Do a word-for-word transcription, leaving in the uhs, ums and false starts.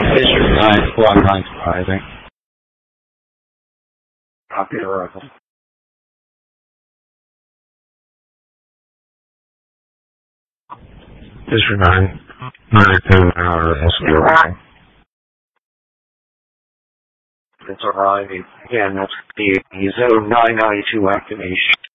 District nine, squad nine surprising. Copy the rifle. District nine, ninety-two hour S B rifle. That's alright. Again, that's the zone nine ninety-two activation.